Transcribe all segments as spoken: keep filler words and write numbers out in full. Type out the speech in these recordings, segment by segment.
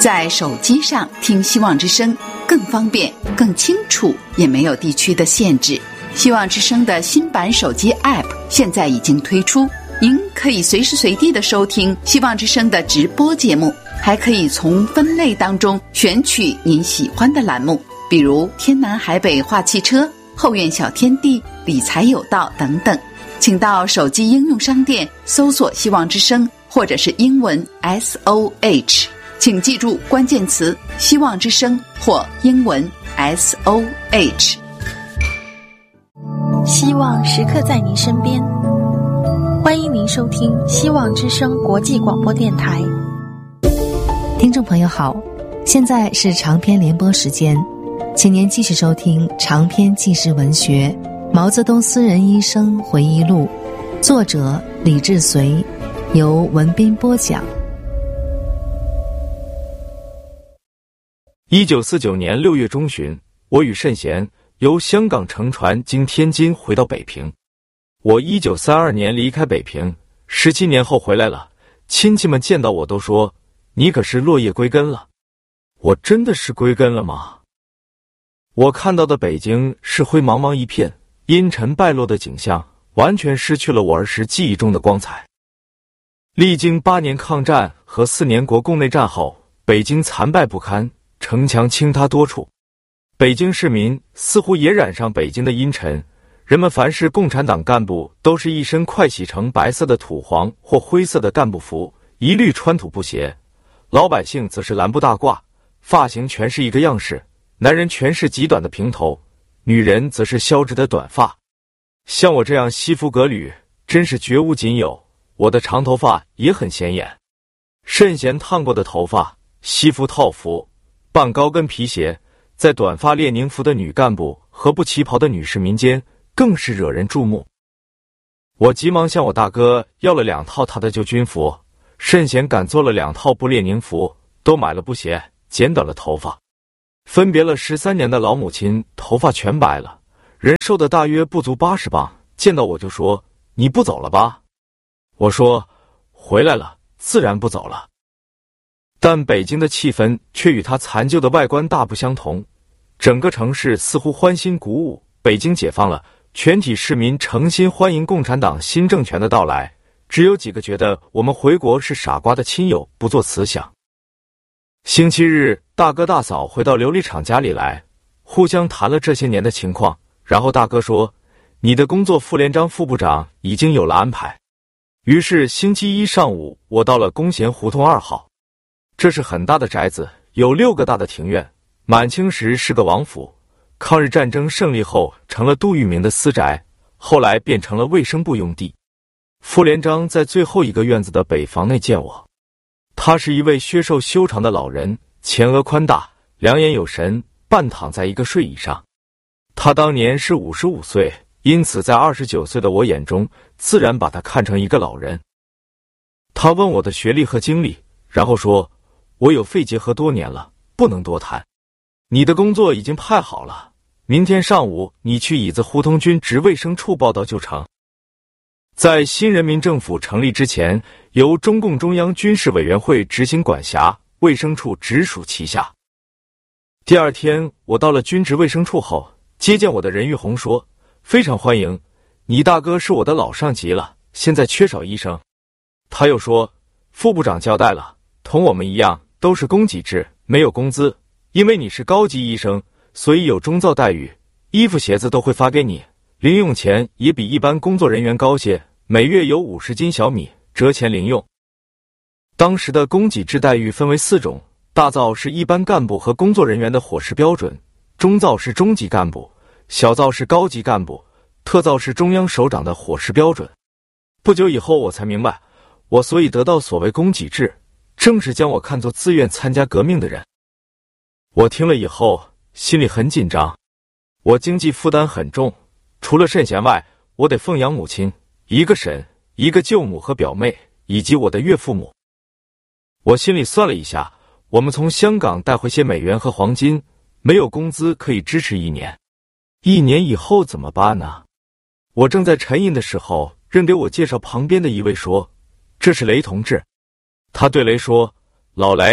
在手机上听希望之声更方便、更清楚，也没有地区的限制。希望之声的新版手机 App 现在已经推出，您可以随时随地的收听希望之声的直播节目，还可以从分类当中选取您喜欢的栏目，比如天南海北话汽车、后院小天地、理财有道等等。请到手机应用商店搜索希望之声，或者是英文 S O H， 请记住关键词希望之声或英文 S O H。 希望时刻在您身边，欢迎您收听希望之声国际广播电台。 听众朋友好，现在是长篇联播时间，请您继续收听长篇纪实文学《毛泽东私人医生回忆录》，作者李志随，由文斌播讲。 一九四九年六月中旬，我与慎贤由香港乘船经天津回到北平。我一九三二年离开北平，十七年后回来了，亲戚们见到我都说，你可是落叶归根了。我真的是归根了吗？我看到的北京是灰茫茫一片，阴沉败落的景象，完全失去了我儿时记忆中的光彩。历经八年抗战和四年国共内战后，北京残败不堪，城墙倾塌多处。北京市民似乎也染上北京的阴沉，人们凡是共产党干部都是一身快洗成白色的土黄或灰色的干部服，一律穿土布鞋。老百姓则是蓝布大褂，发型全是一个样式，男人全是极短的平头，女人则是削直的短发。像我这样西服革履，真是绝无仅有。我的长头发也很显眼，慎贤烫过的头发，西服套服，半高跟皮鞋，在短发列宁服的女干部和不旗袍的女市民间更是惹人注目。我急忙向我大哥要了两套他的旧军服，慎贤赶做了两套布列宁服，都买了布鞋，剪短了头发。分别了十三年的老母亲头发全白了，人瘦的大约不足八十磅，见到我就说，你不走了吧？我说，回来了，自然不走了。但北京的气氛却与它残旧的外观大不相同，整个城市似乎欢欣鼓舞，北京解放了，全体市民诚心欢迎共产党新政权的到来，只有几个觉得我们回国是傻瓜的亲友不作慈祥。星期日，大哥大嫂回到琉璃厂家里来，互相谈了这些年的情况，然后大哥说，你的工作副连长副部长已经有了安排。于是星期一上午，我到了弓弦胡同二号。这是很大的宅子，有六个大的庭院，满清时是个王府，抗日战争胜利后成了杜聿明的私宅，后来变成了卫生部用地。副连长在最后一个院子的北房内见我，他是一位削瘦修长的老人，前额宽大，两眼有神，半躺在一个睡椅上。他当年是五十五岁，因此在二十九岁的我眼中，自然把他看成一个老人。他问我的学历和经历，然后说，我有肺结核多年了，不能多谈。你的工作已经派好了，明天上午你去椅子胡同军职卫生处报道就成。在新人民政府成立之前，由中共中央军事委员会执行管辖，卫生处直属其下。第二天我到了军职卫生处后，接见我的任玉红说，非常欢迎，你大哥是我的老上级了，现在缺少医生。他又说，副部长交代了，同我们一样都是供给制，没有工资，因为你是高级医生，所以有中造待遇，衣服鞋子都会发给你，零用钱也比一般工作人员高些，每月有五十斤小米，折钱零用。当时的供给制待遇分为四种，大造是一般干部和工作人员的伙食标准，中造是中级干部，小造是高级干部，特造是中央首长的伙食标准。不久以后我才明白，我所以得到所谓供给制，正是将我看作自愿参加革命的人。我听了以后心里很紧张，我经济负担很重，除了慎贤外，我得奉养母亲，一个婶，一个舅母和表妹，以及我的岳父母。我心里算了一下，我们从香港带回些美元和黄金，没有工资可以支持一年。一年以后怎么办呢？我正在沉吟的时候，任给我介绍旁边的一位说，这是雷同志。他对雷说，老雷，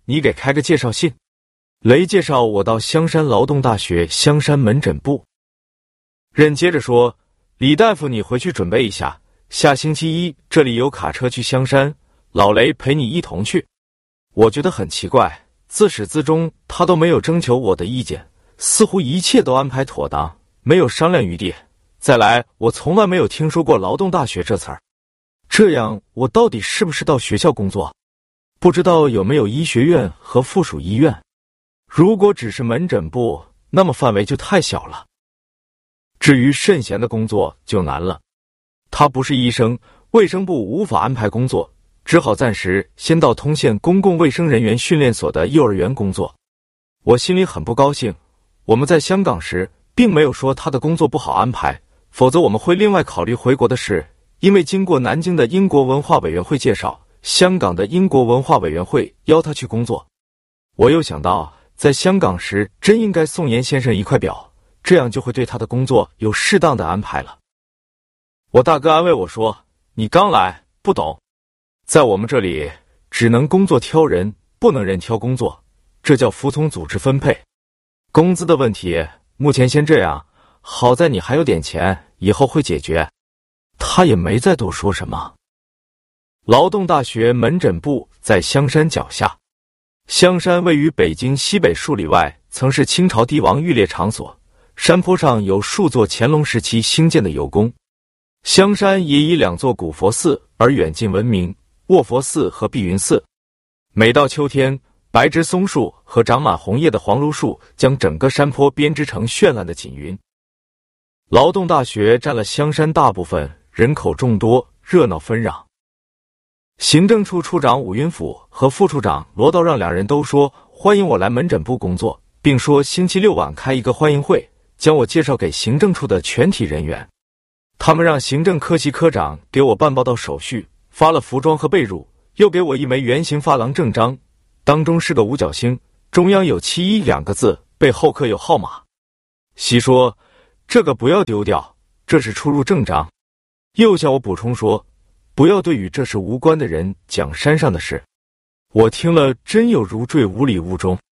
你给开个介绍信。雷介绍我到香山劳动大学香山门诊部。任接着说，李大夫你回去准备一下，下星期一这里有卡车去香山，老雷陪你一同去。我觉得很奇怪，自始至终他都没有征求我的意见，似乎一切都安排妥当，没有商量余地。再来，我从来没有听说过劳动大学这词儿，这样我到底是不是到学校工作？不知道有没有医学院和附属医院。如果只是门诊部，那么范围就太小了。至于圣贤的工作就难了，他不是医生，卫生部无法安排工作，只好暂时先到通县公共卫生人员训练所的幼儿园工作。我心里很不高兴，我们在香港时并没有说他的工作不好安排，否则我们会另外考虑回国的事。因为经过南京的英国文化委员会介绍，香港的英国文化委员会邀他去工作。我又想到在香港时真应该送严先生一块表，这样就会对他的工作有适当的安排了。我大哥安慰我说，你刚来不懂，在我们这里只能工作挑人，不能人挑工作，这叫服从组织分配。工资的问题目前先这样，好在你还有点钱，以后会解决。他也没再多说什么。劳动大学门诊部在香山脚下，香山位于北京西北数里外，曾是清朝帝王寓猎场所，山坡上有数座乾隆时期兴建的油宫。香山也以两座古佛寺而远近闻名，卧佛寺和碧云寺。每到秋天，白枝松树和长满红叶的黄芦树将整个山坡编织成绚烂的锦云。劳动大学占了香山大部分，人口众多，热闹纷攘。行政处处长武云甫和副处长罗道让两人都说欢迎我来门诊部工作，并说星期六晚开一个欢迎会，将我介绍给行政处的全体人员。他们让行政科系科长给我办报到手续，发了服装和被褥，又给我一枚圆形发廊证章，当中是个五角星，中央有七一两个字，背后刻有号码。习说，这个不要丢掉，这是出入证章。又向我补充说，不要对与这事无关的人讲山上的事。我听了真有如坠五里雾中。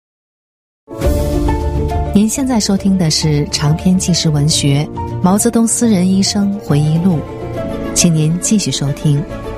您现在收听的是长篇纪实文学《毛泽东私人医生回忆录》，请您继续收听。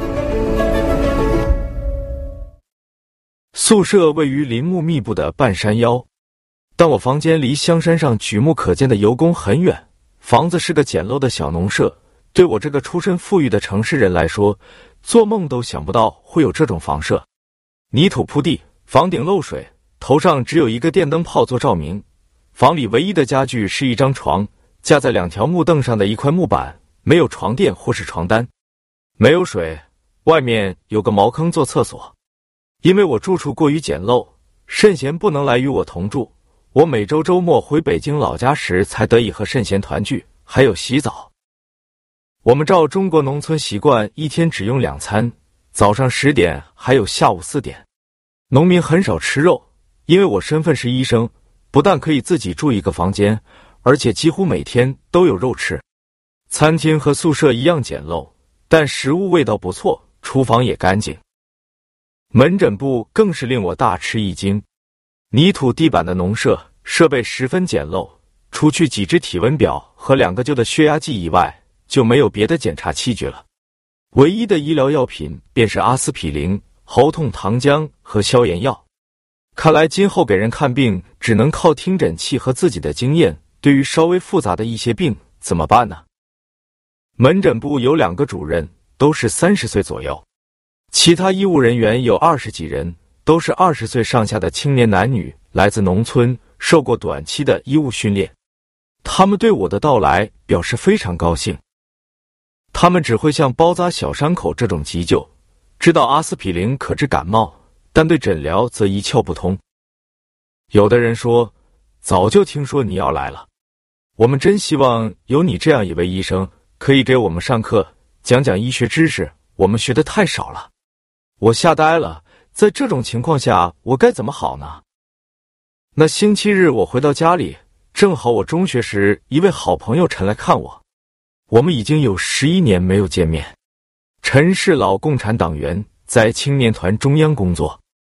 宿舍位于林木密布的半山腰，但我房间离香山上举目可见的油宫很远，房子是个简陋的小农舍。对我这个出身富裕的城市人来说，做梦都想不到会有这种房舍。泥土铺地，房顶漏水，头上只有一个电灯泡做照明。房里唯一的家具是一张床，架在两条木凳上的一块木板，没有床垫或是床单。没有水，外面有个茅坑做厕所。因为我住处过于简陋，圣贤不能来与我同住，我每周周末回北京老家时才得以和圣贤团聚，还有洗澡。我们照中国农村习惯，一天只用两餐，早上十点还有下午四点。农民很少吃肉，因为我身份是医生，不但可以自己住一个房间，而且几乎每天都有肉吃。餐厅和宿舍一样简陋，但食物味道不错，厨房也干净。门诊部更是令我大吃一惊，泥土地板的农舍，设备十分简陋，除去几只体温表和两个旧的血压计以外，就没有别的检查器具了。唯一的医疗药品便是阿司匹林、喉痛糖浆和消炎药。看来今后给人看病只能靠听诊器和自己的经验，对于稍微复杂的一些病怎么办呢？门诊部有两个主任，都是三十岁左右，其他医务人员有二十几人，都是二十岁上下的青年男女，来自农村，受过短期的医务训练。他们对我的到来表示非常高兴。他们只会像包扎小伤口这种急救，知道阿司匹林可治感冒，但对诊疗则一窍不通。有的人说，早就听说你要来了，我们真希望有你这样一位医生，可以给我们上课，讲讲医学知识，我们学的太少了。我吓呆了，在这种情况下，我该怎么好呢？那星期日我回到家里，正好我中学时一位好朋友陈来看我，我们已经有十一年没有见面。陈是老共产党员，在青年团中央工作。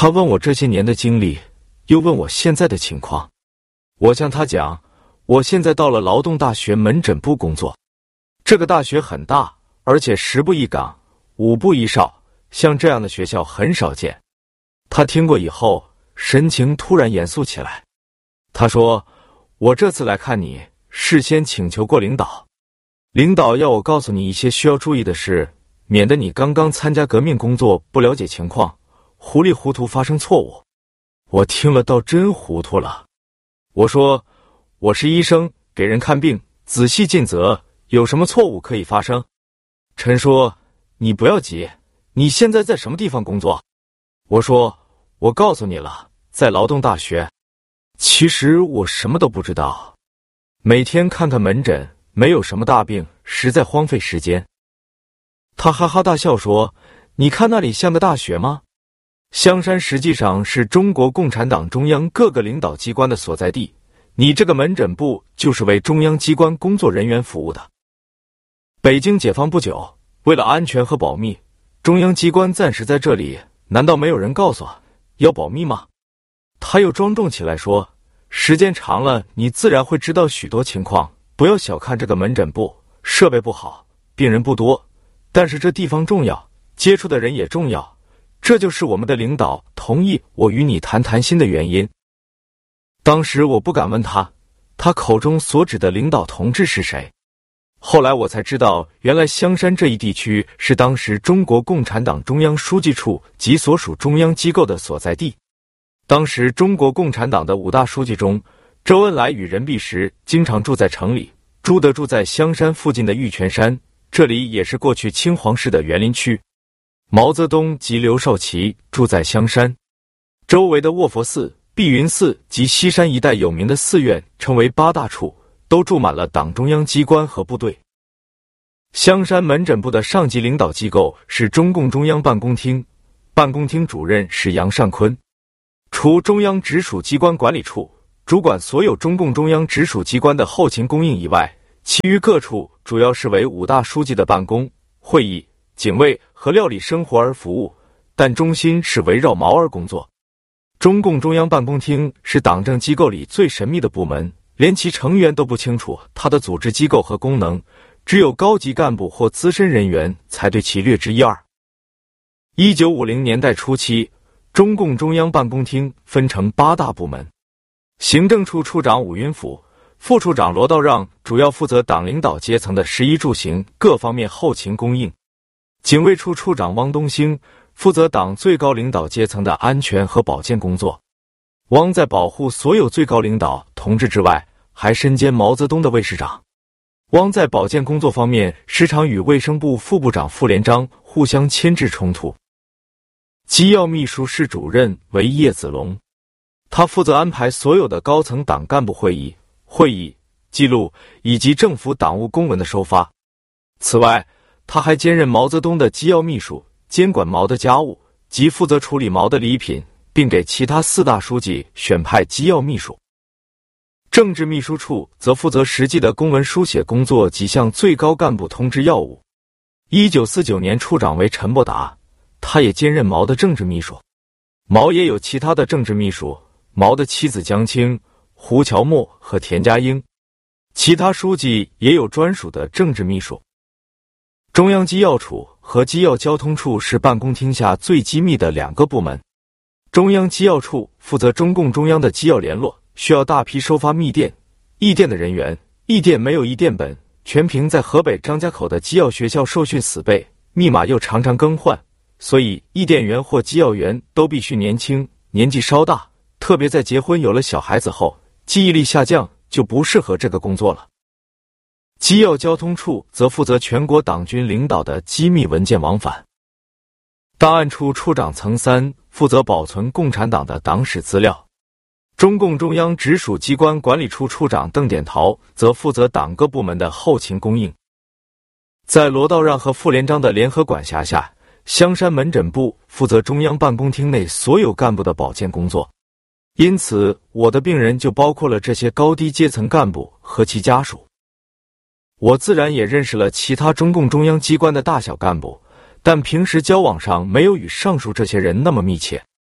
他问我这些年的经历，又问我现在的情况。我向他讲，我现在到了劳动大学门诊部工作。这个大学很大，而且十部一岗，五部一哨，像这样的学校很少见。他听过以后，神情突然严肃起来。他说，我这次来看你，事先请求过领导，领导要我告诉你一些需要注意的事，免得你刚刚参加革命工作不了解情况，糊里糊涂发生错误。我听了倒真糊涂了。我说，我是医生，给人看病，仔细尽责，有什么错误可以发生？陈说，你不要急，你现在在什么地方工作？我说，我告诉你了，在劳动大学。其实我什么都不知道，每天看看门诊，没有什么大病，实在荒废时间。他哈哈大笑说，你看那里像个大学吗？香山实际上是中国共产党中央各个领导机关的所在地，你这个门诊部就是为中央机关工作人员服务的。北京解放不久，为了安全和保密，中央机关暂时在这里，难道没有人告诉我要保密吗？他又庄重起来说，时间长了，你自然会知道许多情况，不要小看这个门诊部，设备不好，病人不多，但是这地方重要，接触的人也重要，这就是我们的领导同意我与你谈谈心的原因。当时我不敢问他，他口中所指的领导同志是谁。后来我才知道，原来香山这一地区是当时中国共产党中央书记处及所属中央机构的所在地。当时中国共产党的五大书记中，周恩来与任弼时经常住在城里，朱德住在香山附近的玉泉山，这里也是过去清皇室的园林区。毛泽东及刘少奇住在香山，周围的卧佛寺、碧云寺及西山一带有名的寺院称为八大处，都住满了党中央机关和部队。香山门诊部的上级领导机构是中共中央办公厅，办公厅主任是杨尚昆。除中央直属机关管理处主管所有中共中央直属机关的后勤供应以外，其余各处主要是为五大书记的办公、会议、警卫和料理生活而服务，但中心是围绕毛而工作。中共中央办公厅是党政机构里最神秘的部门，连其成员都不清楚它的组织机构和功能，只有高级干部或资深人员才对其略知一二。一九五零年代初期，中共中央办公厅分成八大部门，行政处处长武云甫、副处长罗道让主要负责党领导阶层的食衣住行各方面后勤供应，警卫处处长汪东兴负责党最高领导阶层的安全和保健工作。汪在保护所有最高领导同志之外，还身兼毛泽东的卫士长。汪在保健工作方面时常与卫生部副部长傅连璋互相牵制冲突。机要秘书室主任为叶子龙，他负责安排所有的高层党干部会议、会议记录以及政府党务公文的收发。此外，他还兼任毛泽东的机要秘书，监管毛的家务及负责处理毛的礼品，并给其他四大书记选派机要秘书。政治秘书处则负责实际的公文书写工作及向最高干部通知要务。一九四九年处长为陈伯达，他也兼任毛的政治秘书。毛也有其他的政治秘书，毛的妻子江青、胡乔木和田家英。其他书记也有专属的政治秘书。中央机要处和机要交通处是办公厅下最机密的两个部门。中央机要处负责中共中央的机要联络，需要大批收发密电、驿电的人员，驿电没有驿电本，全凭在河北张家口的机要学校受训死背，密码又常常更换，所以驿电员或机要员都必须年轻，年纪稍大，特别在结婚有了小孩子后，记忆力下降，就不适合这个工作了。机要交通处则负责全国党军领导的机密文件往返。档案处处长曾三负责保存共产党的党史资料。中共中央直属机关管理处处长邓典陶则负责党各部门的后勤供应。在罗道让和傅连璋的联合管辖下，香山门诊部负责中央办公厅内所有干部的保健工作，因此我的病人就包括了这些高低阶层干部和其家属。我自然也认识了其他中共中央机关的大小干部，但平时交往上没有与上述这些人那么密切。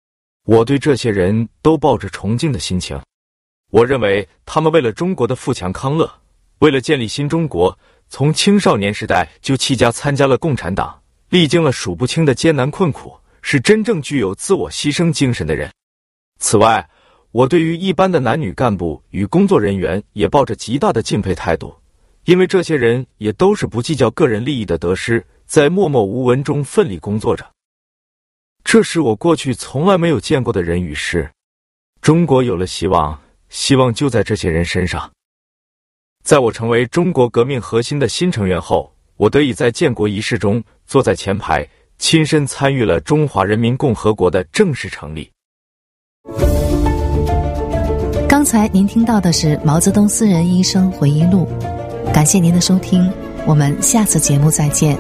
我对这些人都抱着崇敬的心情。我认为他们为了中国的富强康乐，为了建立新中国，从青少年时代就弃家参加了共产党，历经了数不清的艰难困苦，是真正具有自我牺牲精神的人。此外，我对于一般的男女干部与工作人员也抱着极大的敬佩态度，因为这些人也都是不计较个人利益的得失，在默默无闻中奋力工作着。这是我过去从来没有见过的人与事。中国有了希望，希望就在这些人身上。在我成为中国革命核心的新成员后，我得以在建国仪式中坐在前排，亲身参与了中华人民共和国的正式成立。 刚才您听到的是毛泽东私人医生回忆录，感谢您的收听，我们下次节目再见。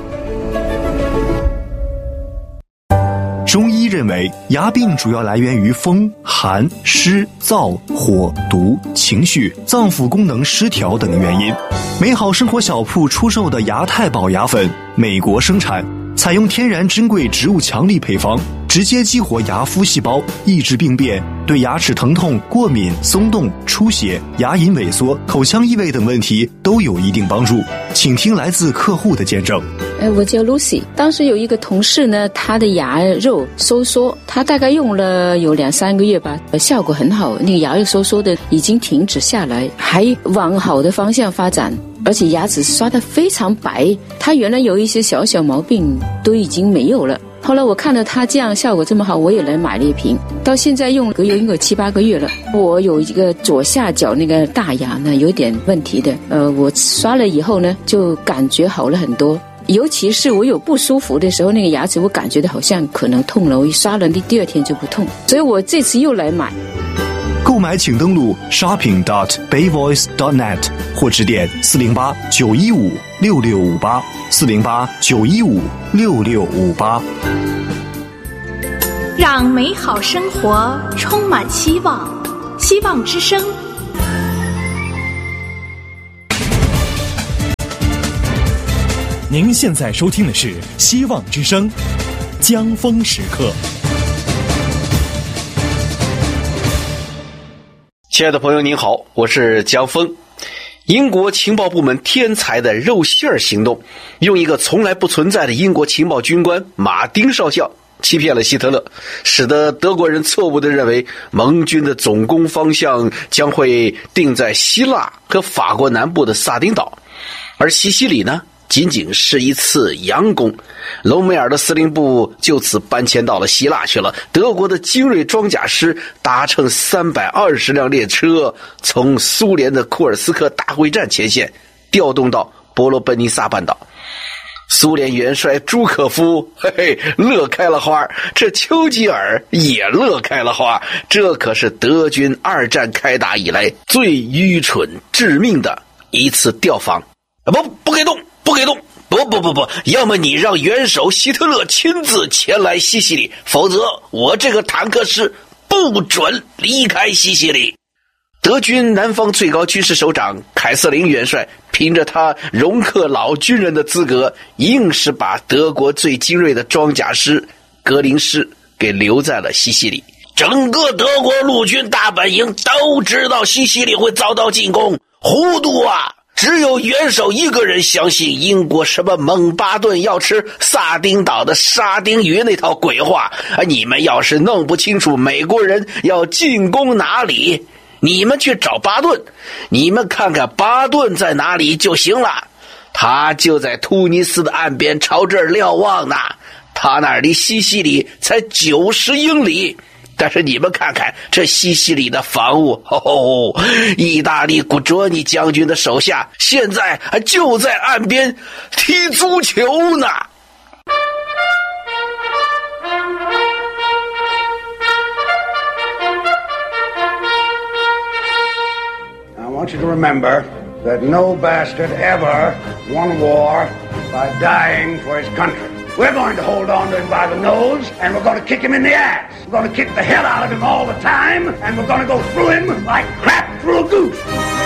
中医认为，牙病主要来源于风、寒、湿、燥、火、毒、情绪、脏腑功能失调等原因。美好生活小铺出售的牙太保牙粉，美国生产，采用天然珍贵植物强力配方，直接激活牙麸细胞，抑制病变，对牙齿疼痛、过敏、松动、出血、牙龈萎缩、口腔异味等问题都有一定帮助。请听来自客户的见证。 哎，我叫 Lucy， 当时有一个同事呢，他的牙肉收缩，他大概用了有两三个月吧，效果很好，那个牙肉收缩的已经停止下来，还往好的方向发展，而且牙齿刷得非常白，他原来有一些小小毛病都已经没有了。后来我看到他这样效果这么好，我也来买了一瓶，到现在用了有应该七八个月了。我有一个左下角那个大牙呢有点问题的，呃，我刷了以后呢就感觉好了很多。尤其是我有不舒服的时候，那个牙齿我感觉到好像可能痛了，我一刷了，第二天就不痛，所以我这次又来买。 购买请登录 shopping dot bayvoice dot net 或致电四零八九一五六六五八四零八九一五六六五八。 让美好生活充满希望，希望之声。 您现在收听的是希望之声江峰时刻。 亲爱的朋友您好，我是江峰。英国情报部门天才的肉馅儿行动，用一个从来不存在的英国情报军官马丁少校欺骗了希特勒，使得德国人错误地认为盟军的总攻方向将会定在希腊和法国南部的萨丁岛，而西西里呢仅仅是一次佯攻。隆美尔的司令部就此搬迁到了希腊去了。德国的精锐装甲师搭乘三百二十辆列车，从苏联的库尔斯克大会战前线调动到伯罗奔尼撒半岛。苏联元帅朱可夫嘿嘿乐开了花，这丘吉尔也乐开了花。这可是德军二战开打以来最愚蠢致命的一次调防。不不给动不给动不不不不，要么你让元首希特勒亲自前来西西里，否则我这个坦克师不准离开西西里。德军南方最高军事首长凯瑟琳元帅凭着他容克老军人的资格，硬是把德国最精锐的装甲师格林师给留在了西西里。整个德国陆军大本营都知道西西里会遭到进攻，糊涂啊！只有元首一个人相信英国什么蒙巴顿要吃萨丁岛的沙丁鱼那套鬼话。你们要是弄不清楚美国人要进攻哪里，你们去找巴顿，你们看看巴顿在哪里就行了。他就在突尼斯的岸边朝这儿瞭望呢，他那儿离西西里才九十英里。但是你们看看这西西里的防务，哦，意大利古卓尼将军的手下现在还就在岸边踢足球呢。 I want you to remember that no bastard ever won war by dying for his country. We're going to hold on to him by the nose, and we're going to kick him in the ass. We're going to kick the hell out of him all the time, and we're going to go through him like crap through a goose.